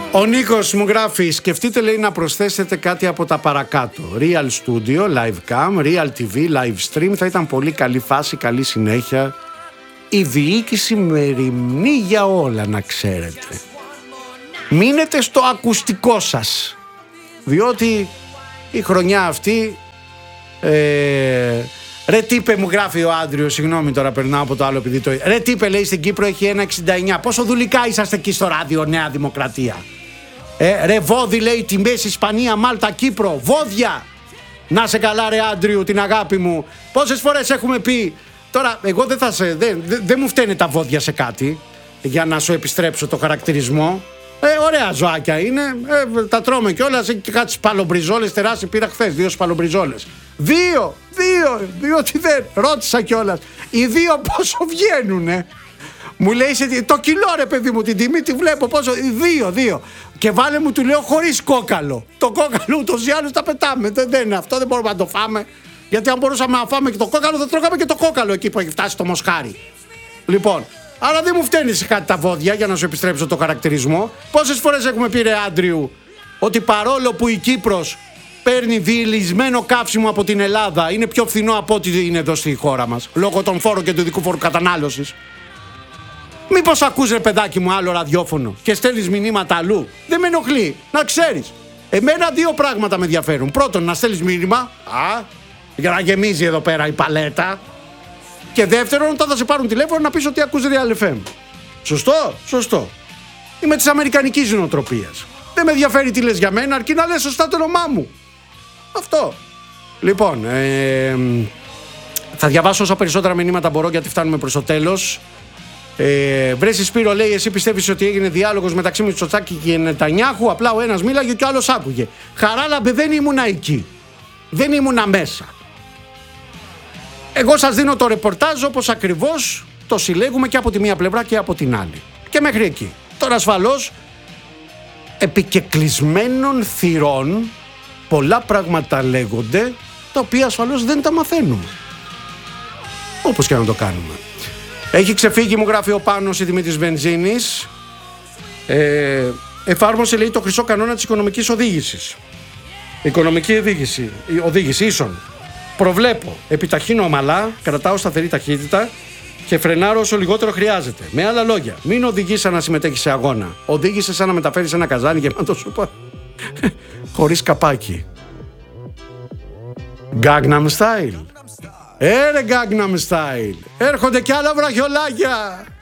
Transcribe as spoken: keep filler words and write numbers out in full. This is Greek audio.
Ο Νίκος μου γράφει, σκεφτείτε λέει να προσθέσετε κάτι από τα παρακάτω. Real Studio, Live Cam, Real τι βι, Live Stream. Θα ήταν πολύ καλή φάση, καλή συνέχεια. Η διοίκηση μεριμνεί για όλα, να ξέρετε. Μείνετε στο ακουστικό σας, διότι η χρονιά αυτή ε, ρε τύπε, μου γράφει ο Άντριος, συγγνώμη τώρα περνάω από το άλλο επειδή το... Ρε τύπε, λέει, στην Κύπρο έχει ένα εξήντα εννιά. Πόσο δουλικά είσαστε εκεί στο ράδιο Νέα Δημοκρατία. ε, Ρε βόδι, λέει, τιμές Ισπανία, Μάλτα, Κύπρο. Βόδια. Να σε καλά ρε Άντριου, την αγάπη μου. Πόσες φορές έχουμε πει. Τώρα εγώ δεν θα σε... Δεν δε, δε μου φταίνε τα βόδια σε κάτι για να σου επιστρέψω το χαρακτηρισμό. Ε, ωραία ζωάκια είναι, ε, τα τρώμε κιόλας. Έχει και κάτι σπαλομπριζόλες τεράστιοι, πήρα χθες δύο σπαλομπριζόλες. Δύο, δύο, διότι δεν, ρώτησα κιόλας. Οι δύο πόσο βγαίνουνε. Μου λέει, σε, το κιλό ρε παιδί μου, την τιμή τη βλέπω πόσο, δύο, δύο. Και βάλε μου, του λέω, χωρίς κόκαλο. Το κόκαλο ούτως ή άλλως τα πετάμε, δεν, δεν είναι αυτό, δεν μπορούμε να το φάμε. Γιατί αν μπορούσαμε να φάμε και το κόκαλο, θα τρώγαμε και το κόκαλο εκεί που έχει φτάσει το μοσχάρι. Λοιπόν, άρα δεν μου φταίνει σε κάτι τα βόδια για να σου επιστρέψω το χαρακτηρισμό. Πόσες φορές έχουμε πει ρε Άντριου ότι παρόλο που η Κύπρος παίρνει διελισμένο καύσιμο από την Ελλάδα, είναι πιο φθηνό από ό,τι είναι εδώ στη χώρα μας, λόγω των φόρων και του ειδικού φόρου κατανάλωσης. Μήπως ακούς ρε παιδάκι μου άλλο ραδιόφωνο και στέλνεις μηνύματα αλλού? Δεν με ενοχλεί, να ξέρεις. Εμένα δύο πράγματα με ενδιαφέρουν. Πρώτον, να στέλνεις μήνυμα, α, για να γεμίζει εδώ πέρα η παλέτα. Και δεύτερον, όταν θα σε πάρουν τηλέφωνο να πεις ότι ακούς Real εφ εμ. Σωστό, σωστό. Είμαι της αμερικανικής νοοτροπίας. Δεν με ενδιαφέρει τι λες για μένα, αρκεί να λες σωστά το όνομά μου. Αυτό. Λοιπόν, ε, θα διαβάσω όσα περισσότερα μηνύματα μπορώ γιατί φτάνουμε προς το τέλος. Ε, Βρέσει Σπύρο, λέει, εσύ πιστεύεις ότι έγινε διάλογος μεταξύ Μητσοτάκη και Νετανιάχου? Απλά ο ένας μίλαγε και ο άλλος άκουγε. Χαράλαμπε, δεν ήμουνα εκεί. Δεν ήμουνα μέσα. Εγώ σας δίνω το ρεπορτάζ όπως ακριβώς το συλλέγουμε και από τη μία πλευρά και από την άλλη. Και μέχρι εκεί. Τώρα ασφαλώς επικεκλεισμένων θυρών πολλά πράγματα λέγονται, τα οποία ασφαλώς δεν τα μαθαίνουμε. Όπως και να το κάνουμε. Έχει ξεφύγει, μου γράφει ο Πάνος, η τιμή της βενζίνης. Ε, εφάρμοσε, λέει, το χρυσό κανόνα της οικονομικής οδήγησης. Οικονομική οδήγηση, οδήγηση ίσον. Προβλέπω, επιταχύνω ομαλά, κρατάω σταθερή ταχύτητα και φρενάρω όσο λιγότερο χρειάζεται. Με άλλα λόγια, μην οδηγείς σαν να συμμετέχεις σε αγώνα. Οδήγησε σαν να μεταφέρεις ένα καζάνι γεμάτο σούπα χωρίς καπάκι. Gangnam Style. Έρε Gangnam Style. Έρχονται κι άλλα βραχιολάκια.